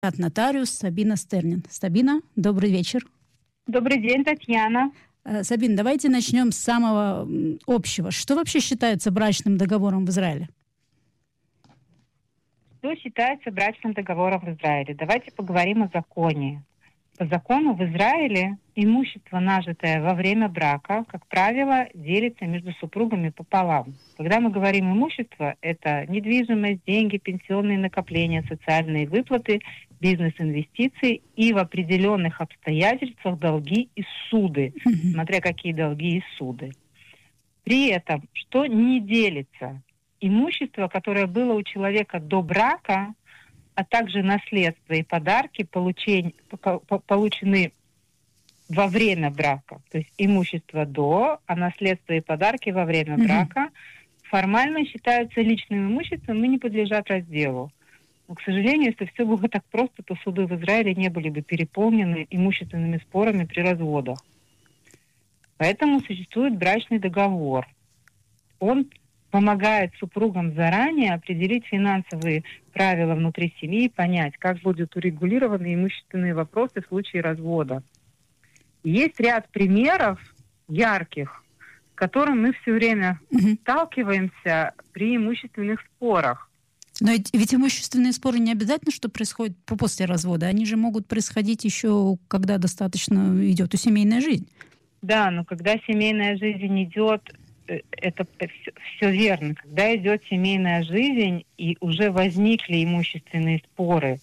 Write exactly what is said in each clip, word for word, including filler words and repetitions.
Нотариус Сабина Стернин. Сабина, добрый вечер. Добрый день, Татьяна. Сабин, давайте начнем с самого общего. Что вообще считается брачным договором в Израиле? Что считается брачным договором в Израиле? Давайте поговорим о законе. По закону в Израиле имущество, нажитое во время брака, как правило, делится между супругами пополам. Когда мы говорим имущество, это недвижимость, деньги, пенсионные накопления, социальные выплаты, бизнес-инвестиции и в определенных обстоятельствах долги и суды, mm-hmm. смотря какие долги и суды. При этом, что не делится? Имущество, которое было у человека до брака, а также наследство и подарки получень, получены во время брака. То есть имущество до, а наследство и подарки во время mm-hmm. брака формально считаются личным имуществом и не подлежат разделу. Но, к сожалению, если все было так просто, то суды в Израиле не были бы переполнены имущественными спорами при разводах. Поэтому существует брачный договор. Он помогает супругам заранее определить финансовые правила внутри семьи и понять, как будут урегулированы имущественные вопросы в случае развода. Есть ряд примеров ярких, с которыми мы все время mm-hmm. сталкиваемся при имущественных спорах. Но ведь, ведь имущественные споры не обязательно, что происходит после развода. Они же могут происходить еще, когда достаточно идет семейная жизнь. Да, но когда семейная жизнь идет, это все, все верно. Когда идет семейная жизнь и уже возникли имущественные споры,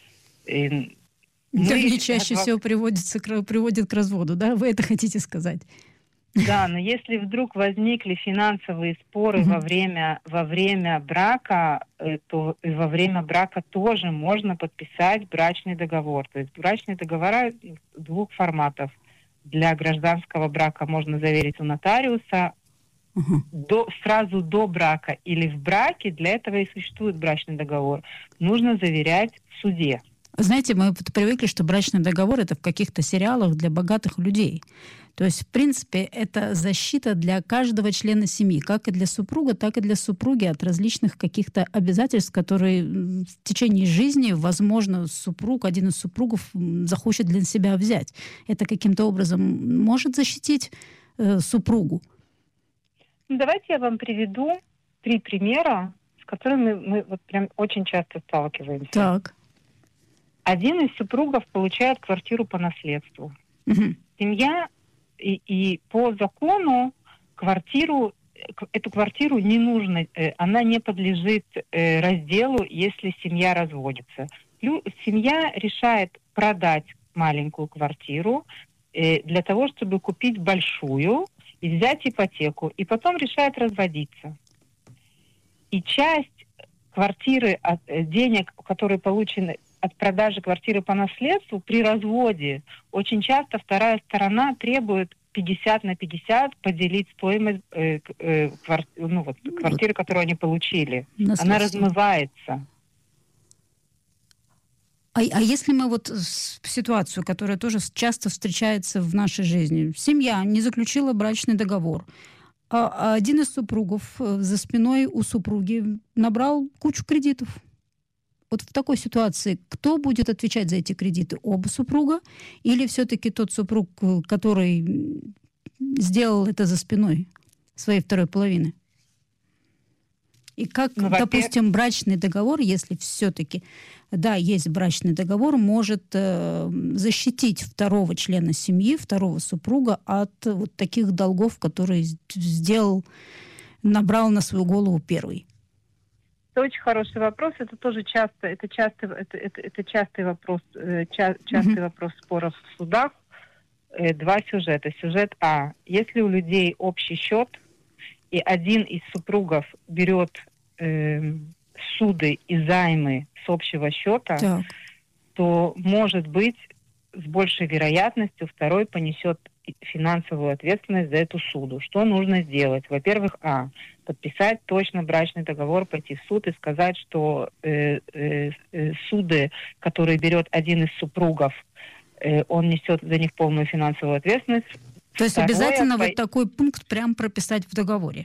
мы... Да, они чаще адвок... всего приводятся к, приводят к разводу, да? Вы это хотите сказать? Да, но если вдруг возникли финансовые споры mm-hmm. во время, во время брака, то во время брака тоже можно подписать брачный договор. То есть брачные договора двух форматов. Для гражданского брака можно заверить у нотариуса, uh-huh. до, сразу до брака или в браке, для этого и существует брачный договор. Нужно заверять в суде. Знаете, мы привыкли, что брачный договор — это в каких-то сериалах для богатых людей. То есть, в принципе, это защита для каждого члена семьи, как и для супруга, так и для супруги от различных каких-то обязательств, которые в течение жизни, возможно, супруг, один из супругов захочет для себя взять. Это каким-то образом может защитить э, супругу? Давайте я вам приведу три примера, с которыми мы вот прям очень часто сталкиваемся. Так. Один из супругов получает квартиру по наследству. Угу. Семья и, и по закону квартиру, эту квартиру не нужно, она не подлежит э, разделу, если семья разводится. Семья решает продать маленькую квартиру э, для того, чтобы купить большую и взять ипотеку, и потом решает разводиться. И часть квартиры, от, денег, которые получены от продажи квартиры по наследству, при разводе очень часто вторая сторона требует пятьдесят на пятьдесят поделить стоимость э, э, квар, ну, вот, квартиры, которую они получили. Она размывается. А, а если мы вот ситуацию, которая тоже часто встречается в нашей жизни, семья не заключила брачный договор, а один из супругов за спиной у супруги набрал кучу кредитов. Вот в такой ситуации кто будет отвечать за эти кредиты? Оба супруга или все-таки тот супруг, который сделал это за спиной своей второй половины? И как, ну, допустим, брачный договор, если все-таки, да, есть брачный договор, может э, защитить второго члена семьи, второго супруга от вот таких долгов, которые сделал, набрал на свою голову первый? Это очень хороший вопрос. Это тоже часто, это часто, это, это, это частый вопрос, э, ча, частый mm-hmm. вопрос споров в судах. Э, два сюжета. Сюжет А. Если у людей общий счет, и один из супругов берет э, суды и займы с общего счета, так. то, может быть, с большей вероятностью второй понесет финансовую ответственность за эту суду. Что нужно сделать? Во-первых, а. подписать точно брачный договор, пойти в суд и сказать, что э, э, э, суды, которые берет один из супругов, э, он несет за них полную финансовую ответственность. То есть Второе, обязательно по... вот такой пункт прям прописать в договоре?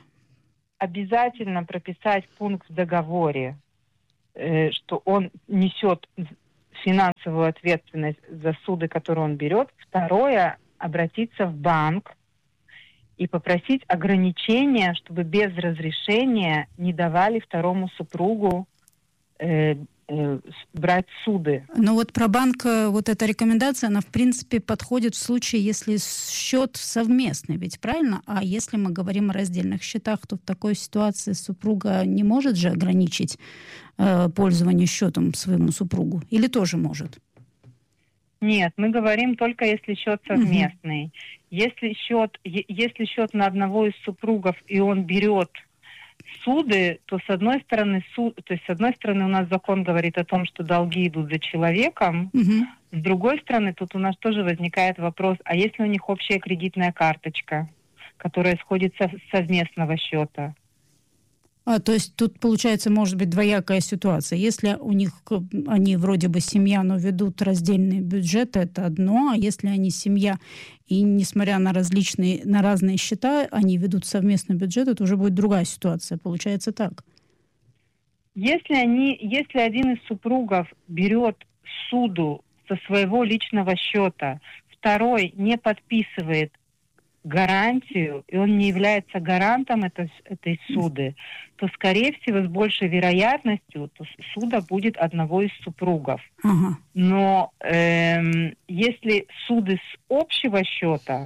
Обязательно прописать пункт в договоре, э, что он несет финансовую ответственность за суды, которые он берет. Второе, обратиться в банк и попросить ограничения, чтобы без разрешения не давали второму супругу э, э, брать суды. Но вот про банк, э, вот эта рекомендация, она в принципе подходит в случае, если счет совместный, ведь правильно? А если мы говорим о раздельных счетах, то в такой ситуации супруга не может же ограничить э, пользование счетом своему супругу? Или тоже может? Нет, мы говорим только если счет совместный. Угу. Если счет, если счет на одного из супругов и он берет суды, то с одной стороны суд, то есть с одной стороны у нас закон говорит о том, что долги идут за человеком, угу. С другой стороны тут у нас тоже возникает вопрос: а если у них общая кредитная карточка, которая исходит со совместного счета? А, то есть тут, получается, может быть двоякая ситуация. Если у них, они вроде бы семья, но ведут раздельные бюджеты, это одно. А если они семья, и несмотря на различные, на разные счета, они ведут совместный бюджет, это уже будет другая ситуация. Получается так. Если, они, если один из супругов берет суду со своего личного счета, второй не подписывает гарантию, и он не является гарантом этой, этой суды, то, скорее всего, с большей вероятностью то суда будет одного из супругов. Ага. Но эм, если суды с общего счета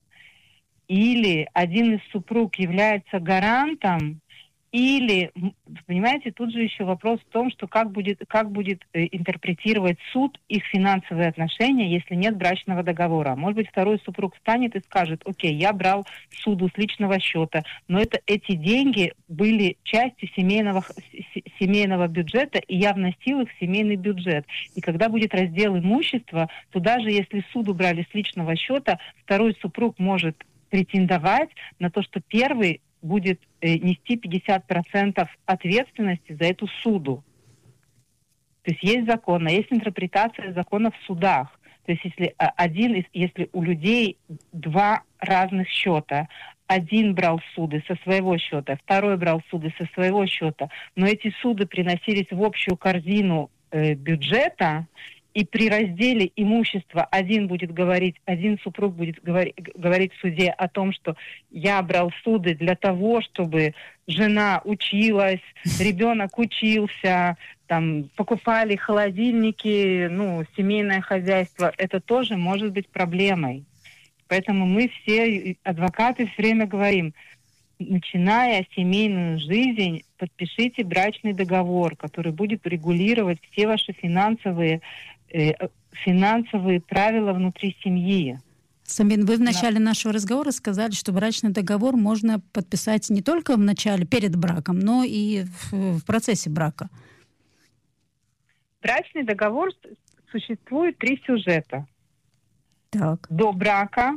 или один из супруг является гарантом, или, понимаете, тут же еще вопрос в том, что как будет, как будет э, интерпретировать суд их финансовые отношения, если нет брачного договора. Может быть, второй супруг встанет и скажет: окей, я брал суду с личного счета, но это, эти деньги были частью семейного, семейного бюджета, и я вносил их в семейный бюджет. И когда будет раздел имущества, то даже если суду брали с личного счета, второй супруг может претендовать на то, что первый будет э, нести пятьдесят процентов ответственности за эту суду. То есть есть закон, а есть интерпретация закона в судах. То есть если один из, если у людей два разных счета, один брал суды со своего счета, второй брал суды со своего счета, но эти суды приносились в общую корзину э, бюджета, и при разделе имущества один будет говорить, один супруг будет говори, говорить в суде о том, что я брал суды для того, чтобы жена училась, ребенок учился, там покупали холодильники, ну, семейное хозяйство. Это тоже может быть проблемой. Поэтому мы все, адвокаты, все время говорим: начиная семейную жизнь, подпишите брачный договор, который будет регулировать все ваши финансовые финансовые правила внутри семьи. Самин, вы в начале нашего разговора сказали, что брачный договор можно подписать не только в начале, перед браком, но и в, в процессе брака. Брачный договор существует три сюжета. Так. До брака,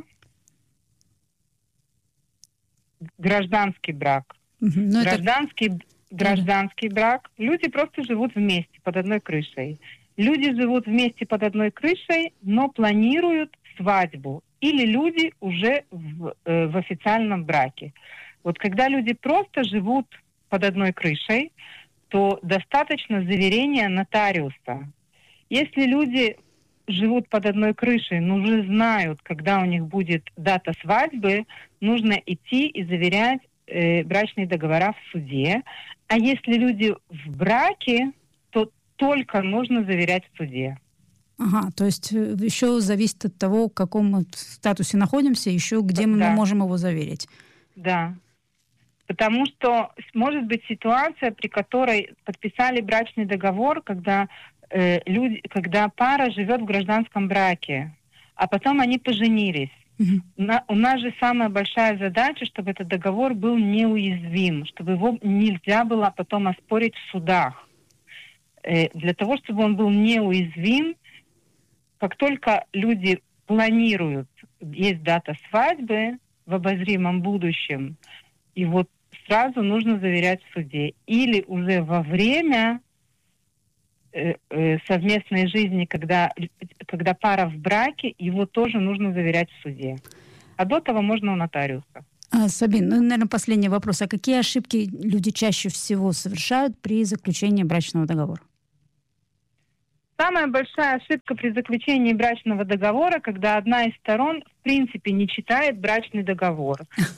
гражданский брак. Угу. Гражданский, это... гражданский да. брак. Люди просто живут вместе под одной крышей. Люди живут вместе под одной крышей, но планируют свадьбу. Или люди уже в, э, в официальном браке. Вот когда люди просто живут под одной крышей, то достаточно заверения нотариуса. Если люди живут под одной крышей, но уже знают, когда у них будет дата свадьбы, нужно идти и заверять э, брачные договора в суде. А если люди в браке, то только нужно заверять в суде. Ага, то есть еще зависит от того, в каком мы статусе находимся, еще где мы да. можем его заверить. Да. Потому что может быть ситуация, при которой подписали брачный договор, когда, э, люди, когда пара живет в гражданском браке, а потом они поженились. Угу. На, у нас же самая большая задача, чтобы этот договор был неуязвим, чтобы его нельзя было потом оспорить в судах. Э, для того, чтобы он был неуязвим, как только люди планируют, есть дата свадьбы в обозримом будущем, и вот сразу нужно заверять в суде. Или уже во время э, э, совместной жизни, когда, когда пара в браке, его тоже нужно заверять в суде. А до того можно у нотариуса. А, Сабин, ну, наверное, последний вопрос. А какие ошибки люди чаще всего совершают при заключении брачного договора? Самая большая ошибка при заключении брачного договора, когда одна из сторон в принципе не читает брачный договор.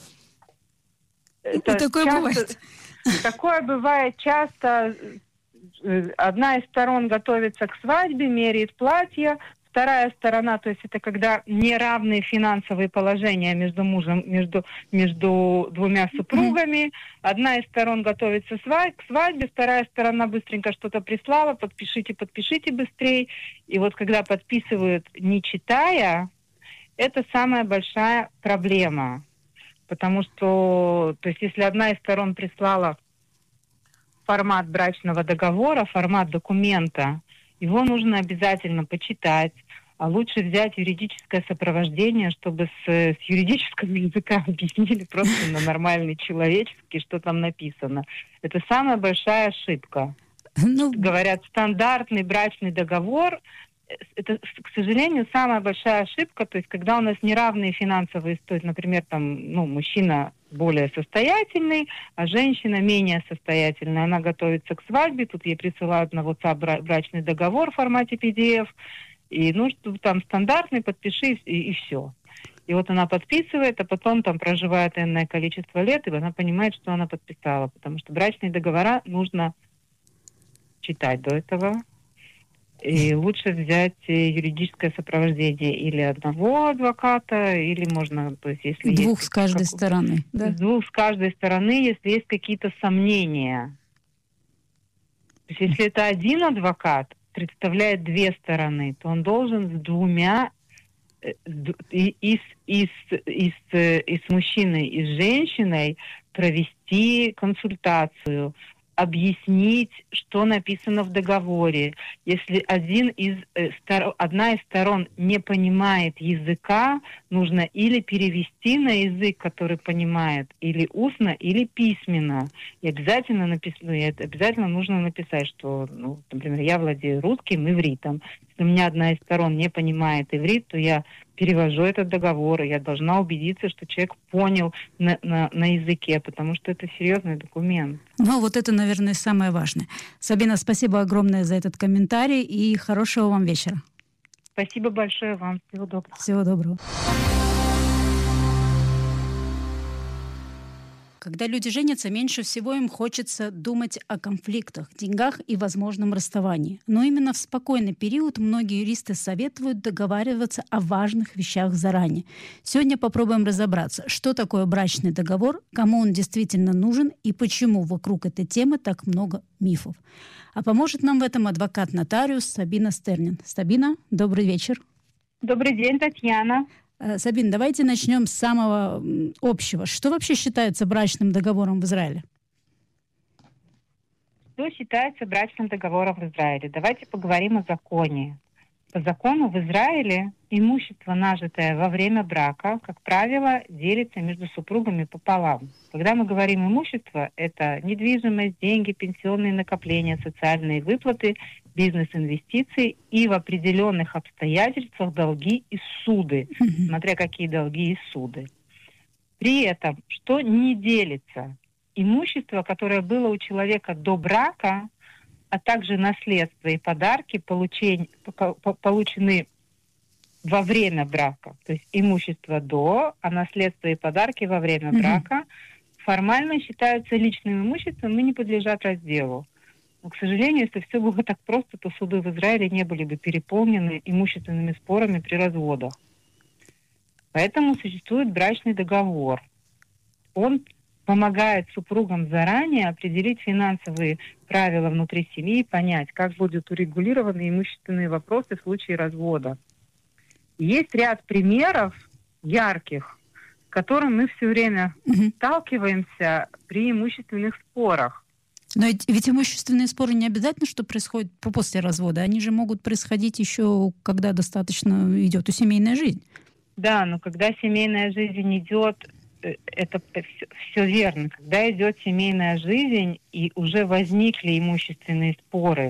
Это такое часто, бывает. Такое бывает часто. Одна из сторон готовится к свадьбе, меряет платье. Вторая сторона, то есть это когда неравные финансовые положения между мужем, между, между двумя супругами. Одна из сторон готовится к свадьбе, вторая сторона быстренько что-то прислала, подпишите, подпишите быстрее. И вот когда подписывают, не читая, это самая большая проблема. Потому что, то есть если одна из сторон прислала формат брачного договора, формат документа, его нужно обязательно почитать, а лучше взять юридическое сопровождение, чтобы с, с юридического языка объяснили просто на нормальный человеческий, что там написано. Это самая большая ошибка. Ну... Говорят, стандартный брачный договор, это, к сожалению, самая большая ошибка, то есть когда у нас неравные финансовые истории, например, там, ну, мужчина более состоятельный, а женщина менее состоятельная, она готовится к свадьбе, тут ей присылают на WhatsApp брачный договор в формате пи ди эф, и ну, что там стандартный, подпиши, и, и все. И вот она подписывает, а потом там проживает энное количество лет, и она понимает, что она подписала, потому что брачные договора нужно читать до этого. И лучше взять юридическое сопровождение или одного адвоката, или можно, то есть если двух есть, с каждой как, стороны, да? Двух с каждой стороны, если есть какие-то сомнения. То есть если это один адвокат представляет две стороны, то он должен с двумя, и, и, и, и, и, и с мужчиной, и с женщиной провести консультацию, объяснить, что написано в договоре. Если один из, э, стор... одна из сторон не понимает языка, нужно или перевести на язык, который понимает, или устно, или письменно. И обязательно, напис... обязательно нужно написать, что, ну, например, я владею русским, ивритом. Если у меня одна из сторон не понимает иврит, то я перевожу этот договор, и я должна убедиться, что человек понял на, на, на языке, потому что это серьезный документ. Ну, вот это, наверное, самое важное. Сабина, спасибо огромное за этот комментарий, и хорошего вам вечера. Спасибо большое вам. Всего доброго. Всего доброго. Когда люди женятся, меньше всего им хочется думать о конфликтах, деньгах и возможном расставании. Но именно в спокойный период многие юристы советуют договариваться о важных вещах заранее. Сегодня попробуем разобраться, что такое брачный договор, кому он действительно нужен и почему вокруг этой темы так много мифов. А поможет нам в этом адвокат-нотариус Сабина Стернин. Сабина, добрый вечер. Добрый день, Татьяна. Сабин, давайте начнем с самого общего. Что вообще считается брачным договором в Израиле? Что считается брачным договором в Израиле? Давайте поговорим о законе. По закону в Израиле имущество, нажитое во время брака, как правило, делится между супругами пополам. Когда мы говорим имущество, это недвижимость, деньги, пенсионные накопления, социальные выплаты, бизнес-инвестиции и в определенных обстоятельствах долги и суды, mm-hmm. смотря какие долги и суды. При этом, что не делится? Имущество, которое было у человека до брака, а также наследство и подарки получень, получены во время брака. То есть имущество до, а наследство и подарки во время mm-hmm. брака формально считаются личным имуществом и не подлежат разделу. Но, к сожалению, если все было так просто, то суды в Израиле не были бы переполнены имущественными спорами при разводах. Поэтому существует брачный договор. Он помогает супругам заранее определить финансовые правила внутри семьи и понять, как будут урегулированы имущественные вопросы в случае развода. Есть ряд примеров ярких, с которыми мы все время mm-hmm. сталкиваемся при имущественных спорах. Но ведь имущественные споры не обязательно, что происходит после развода. Они же могут происходить еще, когда достаточно идет семейная жизнь. Да, но когда семейная жизнь идет, это все, все верно. Когда идет семейная жизнь и уже возникли имущественные споры,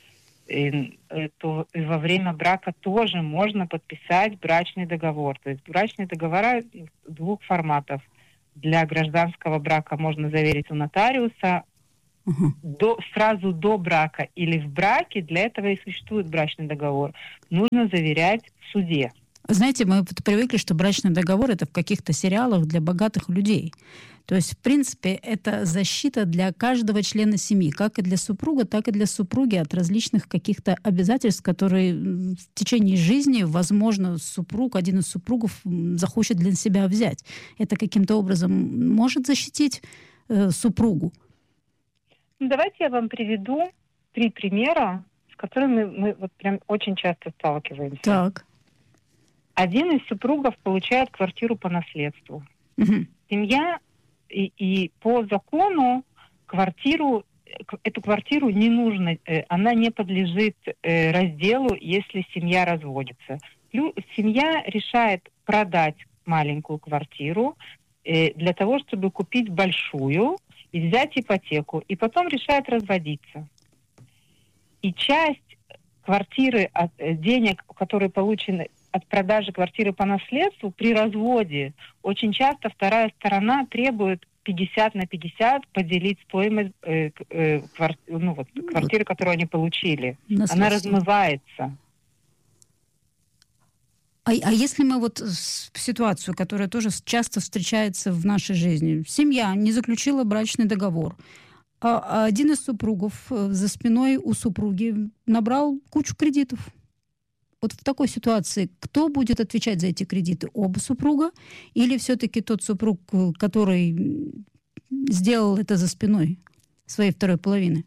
то во время брака тоже можно подписать брачный договор. То есть брачные договора двух форматов. Для гражданского брака можно заверить у нотариуса, Ага. До, сразу до брака или в браке, для этого и существует брачный договор. Нужно заверять в суде. Знаете, мы вот привыкли, что брачный договор — это в каких-то сериалах для богатых людей. То есть, в принципе, это защита для каждого члена семьи, как и для супруга, так и для супруги от различных каких-то обязательств, которые в течение жизни, возможно, супруг, один из супругов захочет для себя взять. Это каким-то образом может защитить э, супругу? Давайте я вам приведу три примера, с которыми мы вот прям очень часто сталкиваемся. Так. Один из супругов получает квартиру по наследству. Угу. Семья и, и по закону квартиру, эту квартиру не нужно, она не подлежит э, разделу, если семья разводится. Плюс семья решает продать маленькую квартиру э, для того, чтобы купить большую и взять ипотеку, и потом решает разводиться. И часть квартиры, от, денег, которые получены от продажи квартиры по наследству, при разводе очень часто вторая сторона требует пятьдесят на пятьдесят поделить стоимость э, э, квар, ну, вот, квартиры, которую они получили. Она размывается. А, а если мы вот ситуацию, которая тоже часто встречается в нашей жизни, семья не заключила брачный договор, а один из супругов за спиной у супруги набрал кучу кредитов. Вот в такой ситуации кто будет отвечать за эти кредиты? Оба супруга или все-таки тот супруг, который сделал это за спиной своей второй половины?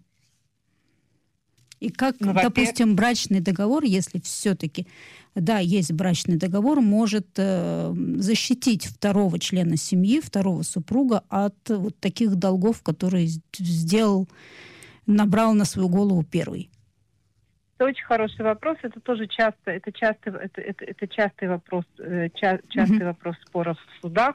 И как, ну, допустим, брачный договор, если все-таки, да, есть брачный договор, может э, защитить второго члена семьи, второго супруга от вот таких долгов, которые сделал, набрал на свою голову первый? Это очень хороший вопрос. Это тоже часто, это часто, это, это, это частый вопрос, ча, частый mm-hmm. вопрос споров в судах.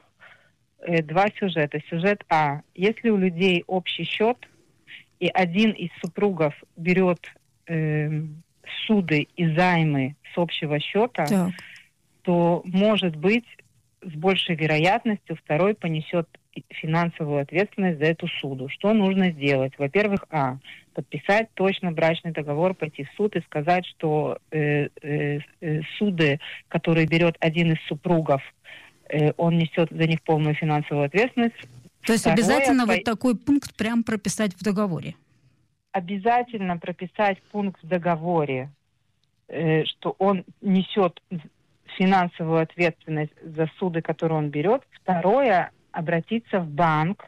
Два сюжета. Сюжет А. Если у людей общий счет, и один из супругов берет э, суды и займы с общего счета, так. то, может быть, с большей вероятностью второй понесет финансовую ответственность за эту суду. Что нужно сделать? Во-первых, А. подписать точно брачный договор, пойти в суд и сказать, что э, э, э, суды, которые берет один из супругов, э, он несет за них полную финансовую ответственность. То есть Второе, обязательно по... вот такой пункт прям прописать в договоре? Обязательно прописать пункт в договоре, э, что он несет финансовую ответственность за суды, которые он берет. Второе, обратиться в банк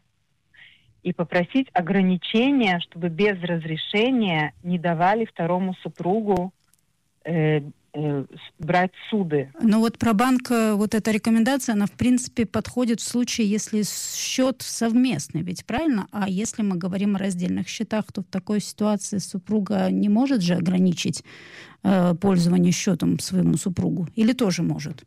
и попросить ограничения, чтобы без разрешения не давали второму супругу э, э, брать суды. Ну вот про банк, вот эта рекомендация, она в принципе подходит в случае, если счет совместный, ведь правильно? А если мы говорим о раздельных счетах, то в такой ситуации супруга не может же ограничить э, пользование счетом своему супругу? Или тоже может?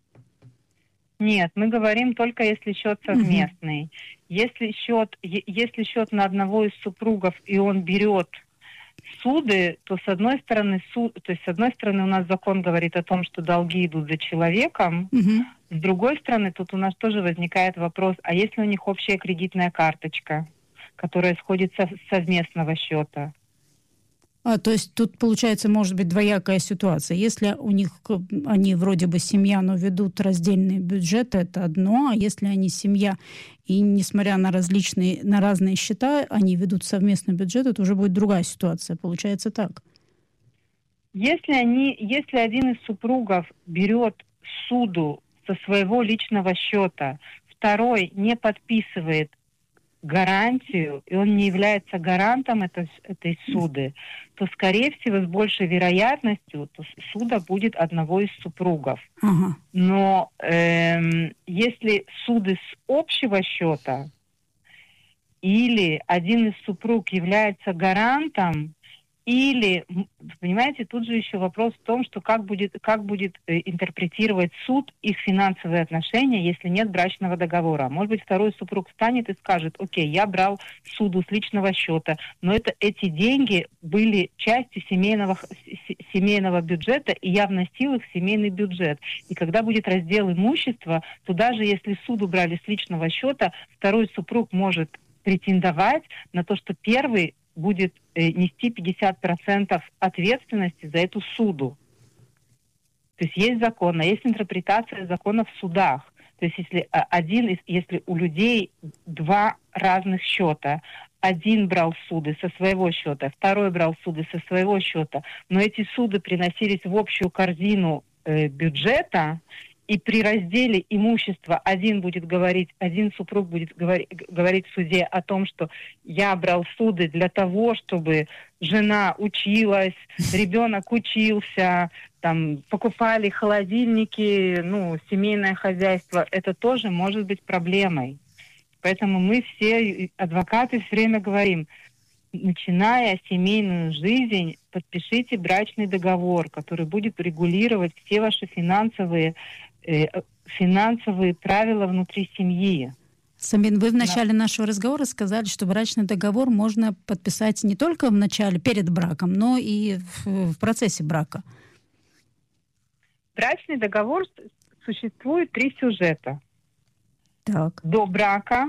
Нет, мы говорим только если счет совместный. Uh-huh. Если счет, если счет на одного из супругов и он берет суды, то с одной стороны суд, то есть с одной стороны у нас закон говорит о том, что долги идут за человеком, uh-huh. с другой стороны тут у нас тоже возникает вопрос: а если у них общая кредитная карточка, которая исходит со совместного счета? А, то есть тут, получается, может быть двоякая ситуация. Если у них, они вроде бы семья, но ведут раздельные бюджеты, это одно. А если они семья, и несмотря на различные, на разные счета, они ведут совместный бюджет, это уже будет другая ситуация. Получается так. Если они, если один из супругов берет суду со своего личного счета, второй не подписывает гарантию, и он не является гарантом этой, этой суды, то, скорее всего, с большей вероятностью то суда будет одного из супругов. Ага. Но эм, если суды с общего счета или один из супруг является гарантом, или, понимаете, тут же еще вопрос в том, что как будет, как будет э, интерпретировать суд их финансовые отношения, если нет брачного договора. Может быть, второй супруг встанет и скажет: окей, я брал суду с личного счета, но это, эти деньги были частью семейного, семейного бюджета, и я вносил их в семейный бюджет. И когда будет раздел имущества, то даже если суду брали с личного счета, второй супруг может претендовать на то, что первый будет э, нести пятьдесят процентов ответственности за эту суду. То есть есть закон, а есть интерпретация закона в судах. То есть если один из, если у людей два разных счета, один брал суды со своего счета, второй брал суды со своего счета, но эти суды приносились в общую корзину э, бюджета, и при разделе имущества один будет говорить, один супруг будет говори, говорить в суде о том, что я брал суды для того, чтобы жена училась, ребенок учился, там покупали холодильники, ну, семейное хозяйство, это тоже может быть проблемой. Поэтому мы все, адвокаты, все время говорим, начиная семейную жизнь, подпишите брачный договор, который будет регулировать все ваши финансовые, э, финансовые правила внутри семьи. Самин, вы в начале нашего разговора сказали, что брачный договор можно подписать не только в начале, перед браком, но и в, в процессе брака. Брачный договор существует три сюжета. Так. До брака,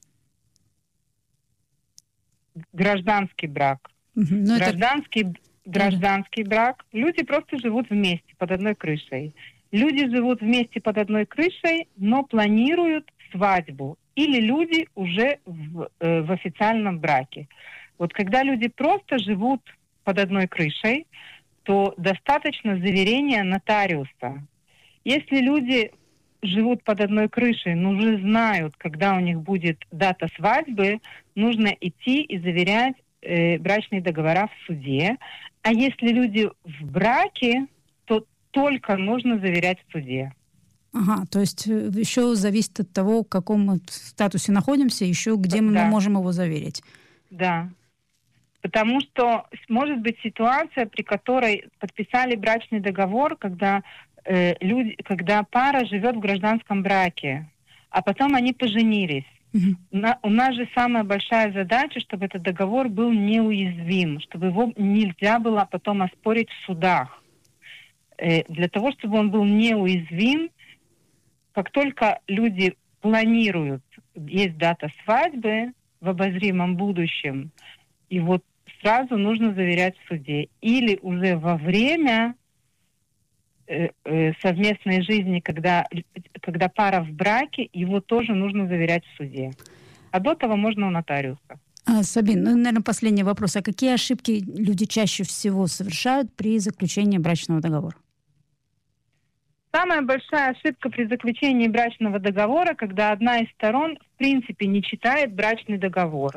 гражданский брак. Угу. Ну, гражданский, это... гражданский да. брак. Люди просто живут вместе под одной крышей. Люди живут вместе под одной крышей, но планируют свадьбу. Или люди уже в, э, в официальном браке. Вот когда люди просто живут под одной крышей, то достаточно заверения нотариуса. Если люди живут под одной крышей, но уже знают, когда у них будет дата свадьбы, нужно идти и заверять э, брачные договора в суде. А если люди в браке, то только нужно заверять в суде. Ага, то есть еще зависит от того, в каком мы статусе находимся, еще где мы да. можем его заверить. Да. Потому что может быть ситуация, при которой подписали брачный договор, когда э, люди, когда пара живет в гражданском браке, а потом они поженились. Uh-huh. На, у нас же самая большая задача, чтобы этот договор был неуязвим, чтобы его нельзя было потом оспорить в судах. Э, для того, чтобы он был неуязвим, как только люди планируют, есть дата свадьбы в обозримом будущем, и вот сразу нужно заверять в суде. Или уже во время э, э, совместной жизни, когда, когда пара в браке, его тоже нужно заверять в суде. А до того можно у нотариуса. А, Сабин, ну, наверное, последний вопрос. А какие ошибки люди чаще всего совершают при заключении брачного договора? Самая большая ошибка при заключении брачного договора, когда одна из сторон в принципе не читает брачный договор.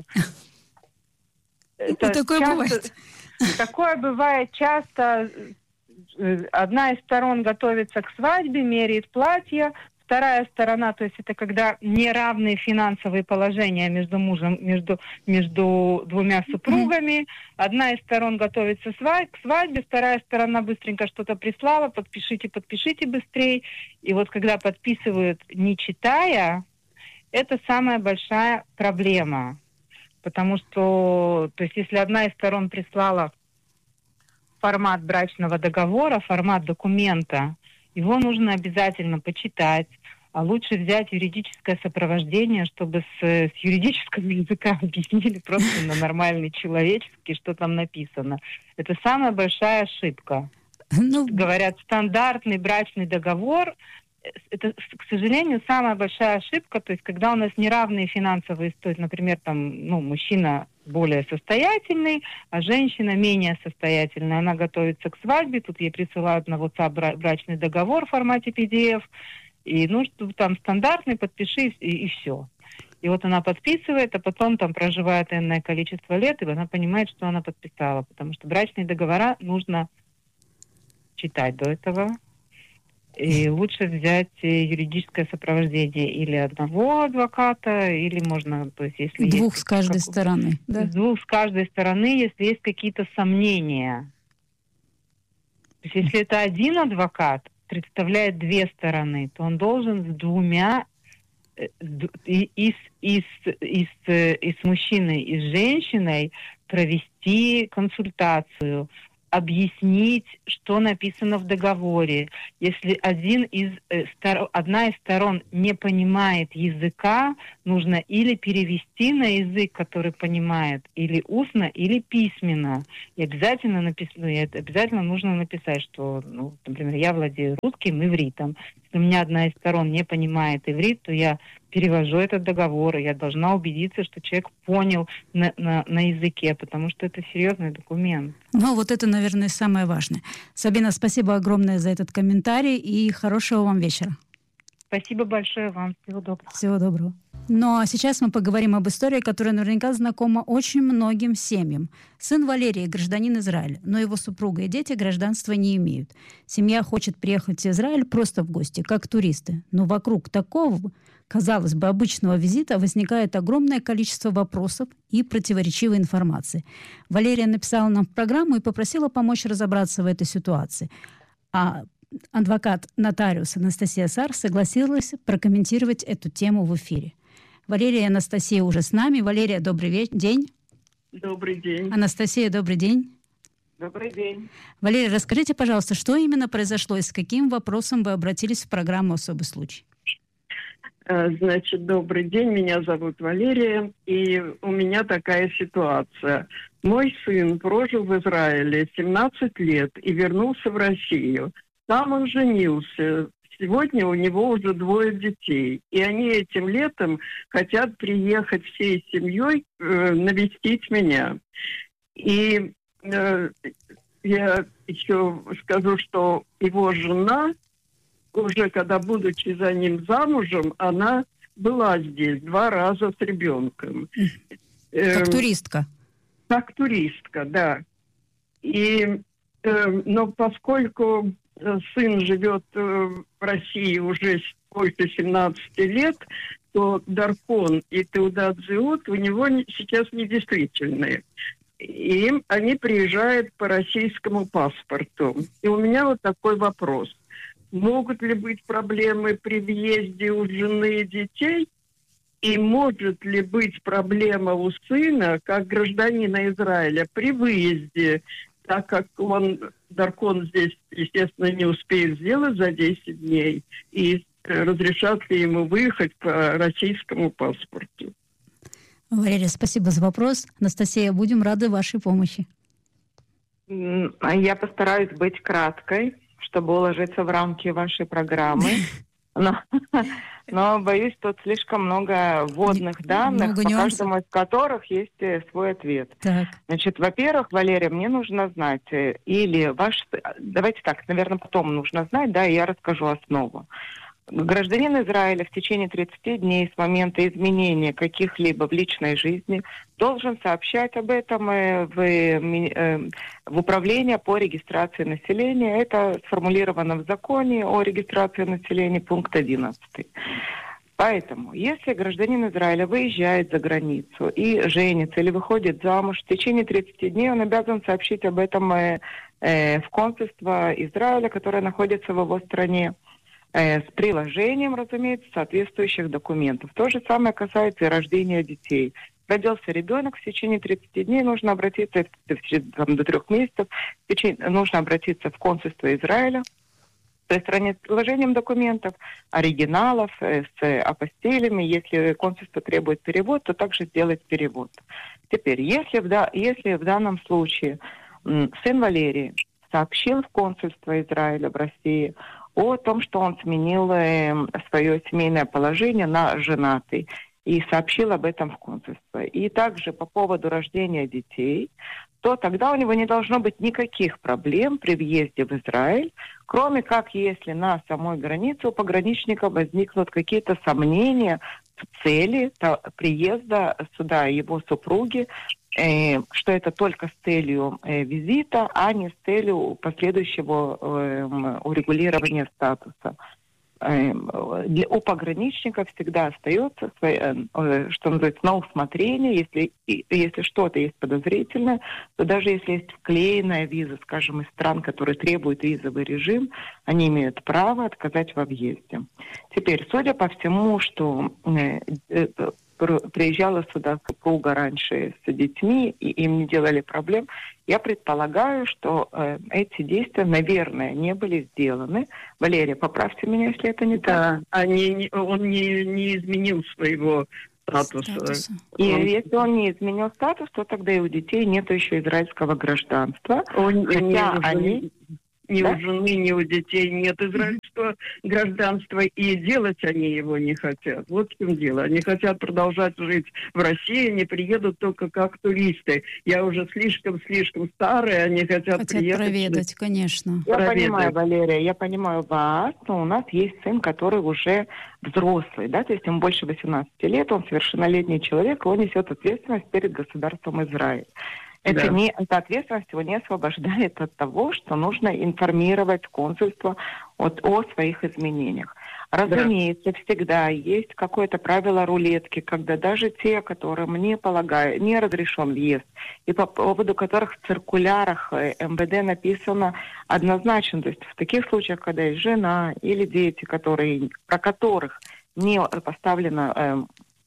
Это такое часто, бывает. Такое бывает часто. Одна из сторон готовится к свадьбе, меряет платье. Вторая сторона, то есть это когда неравные финансовые положения между мужем, между, между двумя супругами. Одна из сторон готовится к свадьбе, вторая сторона быстренько что-то прислала, подпишите, подпишите быстрее. И вот когда подписывают, не читая, это самая большая проблема. Потому что, то есть если одна из сторон прислала формат брачного договора, формат документа, его нужно обязательно почитать, а лучше взять юридическое сопровождение, чтобы с, с юридического языка объяснили просто на нормальный человеческий, что там написано. Это самая большая ошибка. Ну... Говорят, стандартный брачный договор, это, к сожалению, самая большая ошибка, то есть когда у нас неравные финансовые истории, например, там, ну, мужчина более состоятельный, а женщина менее состоятельная, она готовится к свадьбе, тут ей присылают на WhatsApp брачный договор в формате пи ди эф, и ну, что там стандартный, подпиши, и, и все. И вот она подписывает, а потом там проживает энное количество лет, и она понимает, что она подписала, потому что брачные договора нужно читать до этого. И лучше взять юридическое сопровождение или одного адвоката, или можно, то есть если двух есть, с каждой как, стороны, да? Двух с каждой стороны, если есть какие-то сомнения. То есть если это один адвокат представляет две стороны, то он должен с двумя и, и, и, и, и с мужчиной, и с женщиной провести консультацию, объяснить, что написано в договоре. Если один из, э, стор... одна из сторон не понимает языка, нужно или перевести на язык, который понимает, или устно, или письменно. И обязательно, написано, обязательно нужно написать, что, ну, например, я владею русским, ивритом. Если у меня одна из сторон не понимает иврит, то я перевожу этот договор, и я должна убедиться, что человек понял на, на, на языке, потому что это серьезный документ. Ну, вот это, наверное, самое важное. Сабина, спасибо огромное за этот комментарий и хорошего вам вечера. Спасибо большое вам. Всего доброго. Всего доброго. Ну, а сейчас мы поговорим об истории, которая наверняка знакома очень многим семьям. Сын Валерии – гражданин Израиля, но его супруга и дети гражданства не имеют. Семья хочет приехать в Израиль просто в гости, как туристы. Но вокруг такого, казалось бы, обычного визита возникает огромное количество вопросов и противоречивой информации. Валерия написала нам в программу и попросила помочь разобраться в этой ситуации. А адвокат-нотариус Анастасия Сар согласилась прокомментировать эту тему в эфире. Валерия и Анастасия уже с нами. Валерия, добрый ве- день. Добрый день. Анастасия, добрый день. Добрый день. Валерия, расскажите, пожалуйста, что именно произошло и с каким вопросом вы обратились в программу «Особый случай»? Значит, добрый день. Меня зовут Валерия, и у меня такая ситуация. Мой сын прожил в Израиле семнадцать лет и вернулся в Россию. Там он женился. Сегодня у него уже двое детей. И они этим летом хотят приехать всей семьей э, навестить меня. И э, я еще скажу, что его жена, уже когда будучи за ним замужем, она была здесь два раза с ребенком. Как э, туристка. Как туристка, да. И, э, но поскольку сын живет в России уже больше семнадцати лет, то даркон и теудат зеут у него сейчас недействительные. И они приезжают по российскому паспорту. И у меня вот такой вопрос. Могут ли быть проблемы при въезде у жены и детей? И может ли быть проблема у сына, как гражданина Израиля, при выезде, так как он, даркон здесь, естественно, не успеет сделать за десять дней, и разрешат ли ему выехать по российскому паспорту? Валерия, спасибо за вопрос. Анастасия, будем рады вашей помощи. Я постараюсь быть краткой, чтобы уложиться в рамки вашей программы. Но, но боюсь, тут слишком много вводных данных, много по нюансов, каждому из которых есть свой ответ. Так. Значит, во-первых, Валерия, мне нужно знать, или ваш... Давайте так, наверное, потом нужно знать, да, и я расскажу основу. Гражданин Израиля в течение тридцати дней с момента изменения каких-либо в личной жизни должен сообщать об этом в, в управление по регистрации населения. Это сформулировано в законе о регистрации населения, пункт одиннадцатый. Поэтому, если гражданин Израиля выезжает за границу и женится или выходит замуж, в течение тридцати дней он обязан сообщить об этом в консульство Израиля, которое находится в его стране, с приложением, разумеется, соответствующих документов. То же самое касается и рождения детей. Родился ребенок, в течение тридцати дней нужно обратиться, там, до трех месяцев, в течение, нужно обратиться в консульство Израиля с приложением документов, оригиналов, с апостилями. Если консульство требует перевод, то также сделать перевод. Теперь, если в, да, если в данном случае м, сын Валерии сообщил в консульство Израиля в России о том, что он сменил э, свое семейное положение на женатый, и сообщил об этом в консульство. И также по поводу рождения детей, то тогда у него не должно быть никаких проблем при въезде в Израиль, кроме как если на самой границе у пограничника возникнут какие-то сомнения в цели приезда сюда его супруги, э, что это только с целью э, визита, а не с целью последующего э, урегулирования статуса. Э, для, у пограничников всегда остается, э, э, что называется, на усмотрение, если, и, если что-то есть подозрительное, то даже если есть вклеенная виза, скажем, из стран, которые требуют визовый режим, они имеют право отказать во въезде. Теперь, судя по всему, что э, э, приезжала сюда супруга раньше с детьми, и им не делали проблем. Я предполагаю, что э, эти действия, наверное, не были сделаны. Валерия, поправьте меня, если это не Да, так. они, он не, не изменил своего статуса. Статуса. И Он, если он не изменил статус, то тогда и у детей нет еще израильского гражданства. он, Хотя не, они... ни Да? у жены, ни у детей нет израильского гражданства, и делать они его не хотят. Вот в чем дело. Они хотят продолжать жить в России, они приедут только как туристы. Я уже слишком-слишком старая, они хотят, Хотят приехать. проведать, конечно. Я Проведать. понимаю, Валерия, я понимаю вас, но у нас есть сын, который уже взрослый, да, то есть ему больше восемнадцати лет, он совершеннолетний человек, и он несет ответственность перед государством Израиль. Это, Да. не, эта ответственность его не освобождает от того, что нужно информировать консульство от, о своих изменениях. Разумеется, да. Всегда есть какое-то правило рулетки, когда даже те, которым не полагаю, не разрешен въезд, и по поводу которых в циркулярах эм вэ дэ написано однозначно, то есть в таких случаях, когда есть жена или дети, которые, про которых не поставлено... Э,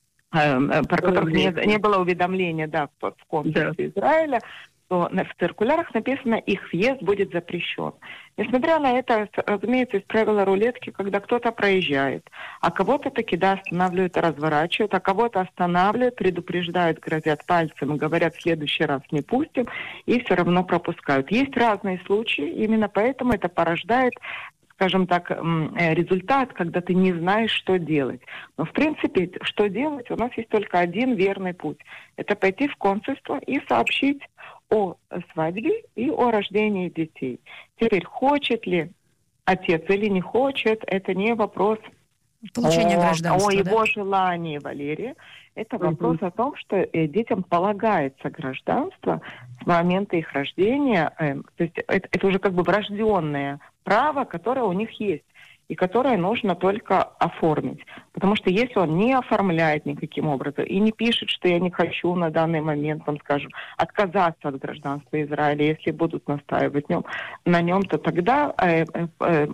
про которых не, не было уведомления, да, в консульстве да. Израиля, то в циркулярах написано, их въезд будет запрещен. Несмотря на это, разумеется, есть правило рулетки, когда кто-то проезжает, а кого-то таки, да, останавливают и разворачивают, а кого-то останавливают, предупреждают, грозят пальцем и говорят, в следующий раз не пустим, и все равно пропускают. Есть разные случаи, именно поэтому это порождает, скажем так, результат, когда ты не знаешь, что делать. Но, в принципе, что делать? У нас есть только один верный путь. Это пойти в консульство и сообщить о свадьбе и о рождении детей. Теперь, хочет ли отец или не хочет, это не вопрос получения о, гражданства, о его да? желании, Валерия. Это Угу. вопрос о том, что детям полагается гражданство с момента их рождения. Э, то есть это, это уже как бы врожденное право, которое у них есть, и которое нужно только оформить. Потому что если он не оформляет никаким образом и не пишет, что я не хочу на данный момент, там, скажем, отказаться от гражданства Израиля, если будут настаивать нем, на нем, то тогда э, э,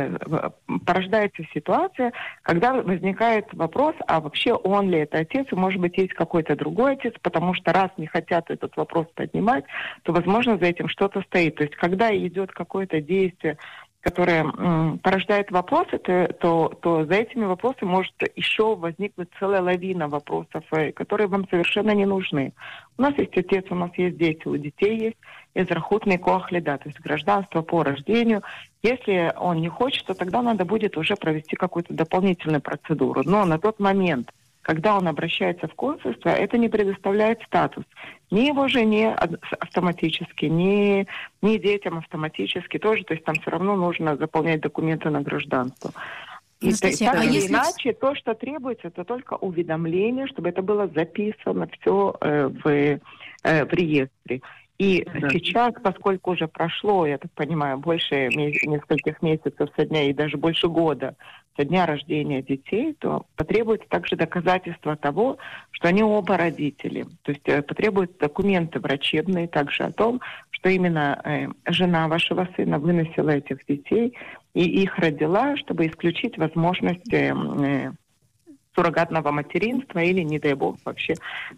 э, порождается ситуация, когда возникает вопрос, а вообще он ли это отец, и может быть есть какой-то другой отец, потому что раз не хотят этот вопрос поднимать, то, возможно, за этим что-то стоит. То есть когда идет какое-то действие, которое м, порождает вопросы, то, то, то за этими вопросами может еще возникнуть целая лавина вопросов, которые вам совершенно не нужны. У нас есть отец, у нас есть дети, у детей есть эзрахутный коах лида, то есть гражданство по рождению. Если он не хочет, то тогда надо будет уже провести какую-то дополнительную процедуру. Но на тот момент, когда он обращается в консульство, это не предоставляет статус ни его жене автоматически, ни, ни детям автоматически тоже. То есть там все равно нужно заполнять документы на гражданство. И Анастасия, так а или если... иначе, то, что требуется, это только уведомление, чтобы это было записано все э, в, э, в реестре. И да. Сейчас, поскольку уже прошло, я так понимаю, больше нескольких месяцев со дня и даже больше года со дня рождения детей, то потребуется также доказательство того, что они оба родители. То есть потребуются документы врачебные также о том, что именно э, жена вашего сына выносила этих детей и их родила, чтобы исключить возможность э, э, суррогатного материнства или, не дай бог, вообще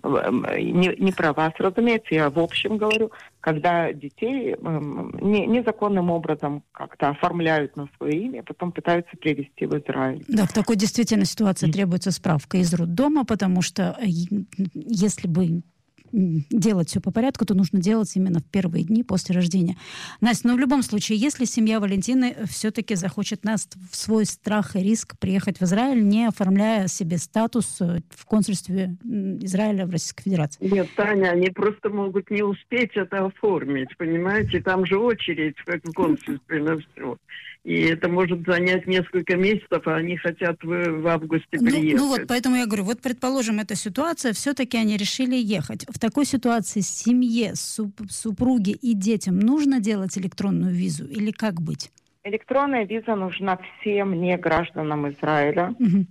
не, не про вас, разумеется, я в общем говорю, когда детей не, незаконным образом как-то оформляют на свое имя, потом пытаются привезти в Израиль. Да, в такой действительно ситуации требуется справка из роддома, потому что если бы делать все по порядку, то нужно делать именно в первые дни после рождения. Настя, но в любом случае, если семья Валентины все-таки захочет нас в свой страх и риск приехать в Израиль, не оформляя себе статус в консульстве Израиля в Российской Федерации? Нет, Таня, они просто могут не успеть это оформить, понимаете? Там же очередь в консульстве на все. И это может занять несколько месяцев, а они хотят в, в августе приехать. Ну, ну вот, поэтому я говорю, вот предположим, эта ситуация, все-таки они решили ехать. В такой ситуации семье, суп, супруге и детям нужно делать электронную визу или как быть? Электронная виза нужна всем не гражданам Израиля. Угу.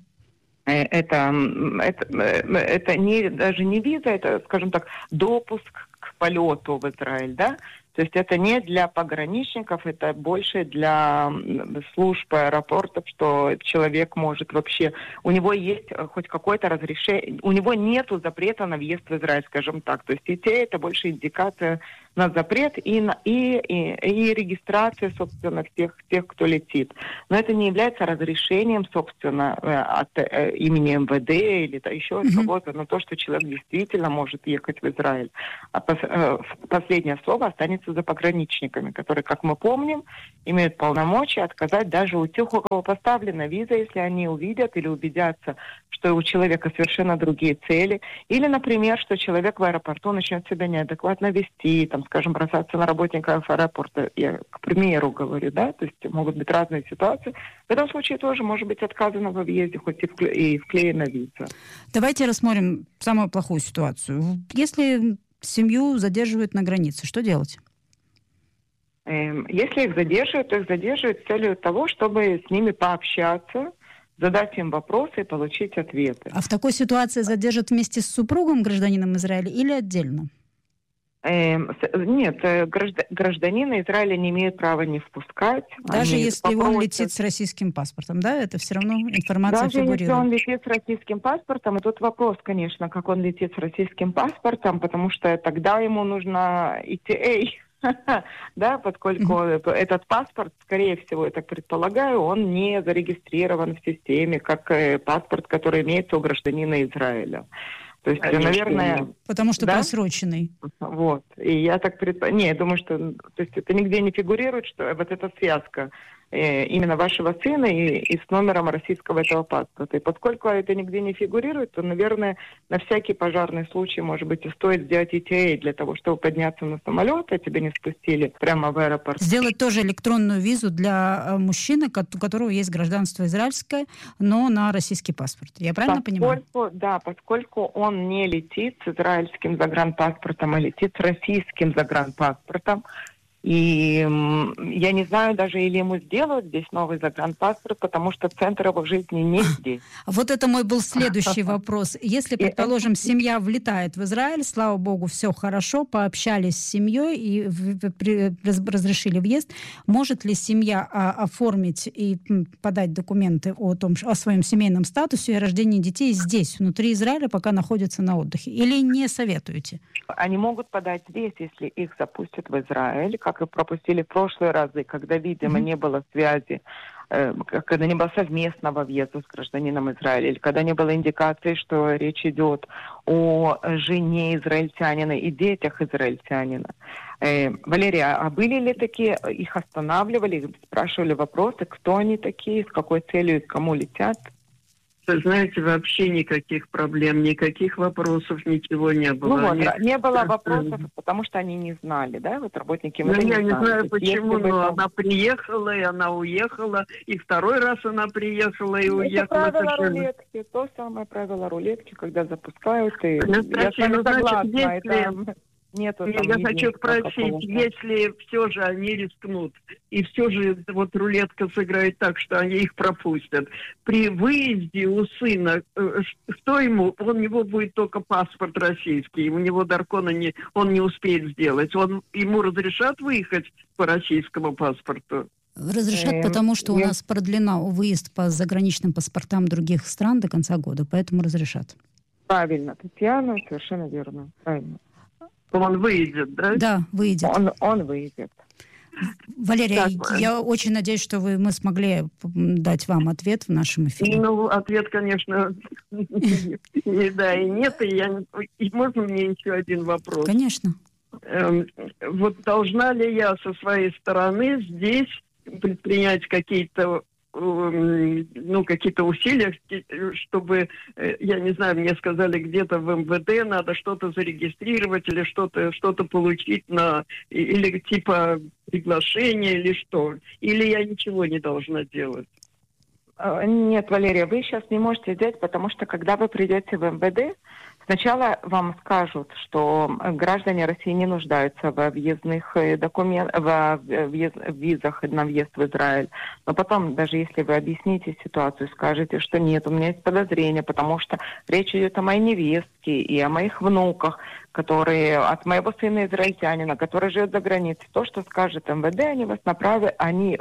Это, это, это не, даже не виза, это, скажем так, допуск к полету в Израиль, да? То есть это не для пограничников, это больше для служб аэропортов, что человек может вообще... У него есть хоть какое-то разрешение... У него нету запрета на въезд в Израиль, скажем так. То есть и те, это больше индикация на запрет и, на, и, и, и регистрация, собственно, всех тех, кто летит. Но это не является разрешением, собственно, от э, имени эм вэ дэ или да, еще от mm-hmm. кого-то, но то, что человек действительно может ехать в Израиль. А пос, э, последнее слово останется за пограничниками, которые, как мы помним, имеют полномочия отказать даже у тех, у кого поставлена виза, если они увидят или убедятся, что у человека совершенно другие цели. Или, например, что человек в аэропорту начнет себя неадекватно вести, там, скажем, бросаться на работников аэропорта. Я, к примеру, говорю, да, то есть могут быть разные ситуации. В этом случае тоже может быть отказано во въезде, хоть и, вкле- и вклеена виза. Давайте рассмотрим самую плохую ситуацию. Если семью задерживают на границе, что делать? Эм, если их задерживают, то их задерживают с целью того, чтобы с ними пообщаться, задать им вопросы и получить ответы. А в такой ситуации задержат вместе с супругом, гражданином Израиля, или отдельно? Эм, нет, гражданина Израиля не имеют права не впускать. Даже Они если попросят... он летит с российским паспортом, да? Это все равно информация Даже фигурирует. если он летит с российским паспортом, и тут вопрос, конечно, как он летит с российским паспортом, потому что тогда ему нужно и ти эй, да, поскольку mm-hmm. этот паспорт, скорее всего, я так предполагаю, он не зарегистрирован в системе, как паспорт, который имеется у гражданина Израиля. То есть, конечно, наверное... Потому что да? просроченный. Вот. И я так предполагаю... Не, я думаю, что... То есть это нигде не фигурирует, что вот эта связка э, именно вашего сына и, и с номером российского этого паспорта. И поскольку это нигде не фигурирует, то, наверное, на всякий пожарный случай, может быть, и стоит сделать и ти эй для того, чтобы подняться на самолет, а тебя не спустили прямо в аэропорт. Сделать тоже электронную визу для мужчины, у которого есть гражданство израильское, но на российский паспорт. Я правильно поскольку, понимаю? Да, поскольку он не летит с израильским загранпаспортом, а летит с российским загранпаспортом. И м, я не знаю даже, или ему сделают здесь новый загранпаспорт, потому что центр его жизни не здесь. Вот это мой был следующий вопрос. Если, предположим, семья влетает в Израиль, слава богу, все хорошо, пообщались с семьей и в, в, при, разрешили въезд, может ли семья а, оформить и подать документы о, том, о своем семейном статусе и о рождении детей здесь, внутри Израиля, пока находятся на отдыхе? Или не советуете? Они могут подать здесь, если их запустят в Израиль, как и пропустили в прошлые разы, когда, видимо, mm-hmm. не было связи, э, когда не было совместного въезда с гражданином Израиля, или когда не было индикации, что речь идет о жене израильтянина и детях израильтянина. Э, Валерия, а были ли такие, их останавливали, спрашивали вопросы, кто они такие, с какой целью и к кому летят? Вы знаете, вообще никаких проблем, никаких вопросов, ничего не было. Ну вот, Они... не было вопросов, потому что они не знали, да, вот работники Ну, я не не знали. знаю почему, но это... она приехала, и она уехала, и второй раз она приехала и это уехала. Это правило совершенно... рулетки, то самое правило рулетки, когда запускают, и Настасья, я с вами ну, значит, согласна, если... это... Нету я я хочу спросить, если все же они рискнут, и все же вот рулетка сыграет так, что они их пропустят, при выезде у сына, что ему, у него будет только паспорт российский, у него даркона не, он не успеет сделать, он, ему разрешат выехать по российскому паспорту? Разрешат, эм, потому что я... у нас продлена выезд по заграничным паспортам других стран до конца года, поэтому разрешат. Правильно, Татьяна, совершенно верно, правильно. Он выйдет, да? Да, выйдет. Он, он выйдет. Валерия, так, я очень надеюсь, что вы, мы смогли дать вам ответ в нашем эфире. Ну, ответ, конечно, и да, и нет. И, я, и можно мне еще один вопрос? Конечно. Эм, вот должна ли я со своей стороны здесь предпринять какие-то ну, какие-то усилия, чтобы, я не знаю, мне сказали, где-то в эм вэ дэ надо что-то зарегистрировать или что-то, что-то получить на, или типа приглашение, или что? Или я ничего не должна делать? Нет, Валерия, вы сейчас не можете сделать, потому что когда вы придете в эм вэ дэ, сначала вам скажут, что граждане России не нуждаются во въездных документах, во въезд, визах на въезд в Израиль. Но потом, даже если вы объясните ситуацию, скажете, что нет, у меня есть подозрения, потому что речь идет о моей невестке и о моих внуках, которые от моего сына израильтянина, который живет за границей. То, что скажет эм вэ дэ, они вас направят, они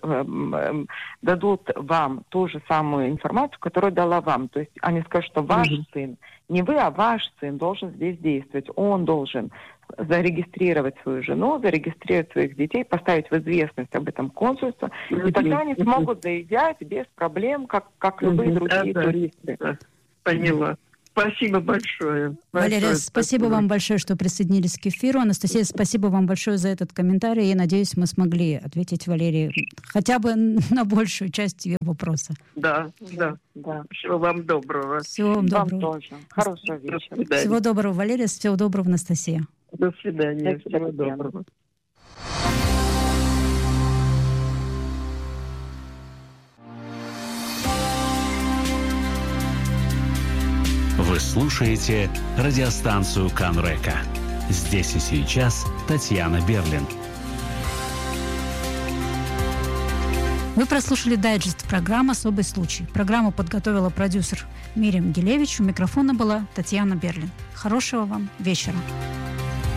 дадут вам ту же самую информацию, которую дала вам. То есть они скажут, что ваш mm-hmm. сын, не вы, а ваш сын должен здесь действовать. Он должен зарегистрировать свою жену, зарегистрировать своих детей, поставить в известность об этом консульство, mm-hmm. и тогда они смогут заезжать без проблем, как, как любые mm-hmm. другие да, туристы. Да. Поняла. Спасибо большое. Валерия, большое спасибо, спасибо вам большое, что присоединились к эфиру. Анастасия, спасибо вам большое за этот комментарий. Я надеюсь, мы смогли ответить Валерии хотя бы на большую часть ее вопроса. Да, да, да. Всего вам доброго. Всего вам доброго. Вам тоже. Хорошего вечера. Всего доброго, Валерия. Всего доброго, Анастасия. До свидания. Всего доброго. Вы слушаете радиостанцию Канрека. Здесь и сейчас Татьяна Берлин. Вы прослушали дайджест программы «Особый случай». Программу подготовила продюсер Мирим Гилевич. У микрофона была Татьяна Берлин. Хорошего вам вечера.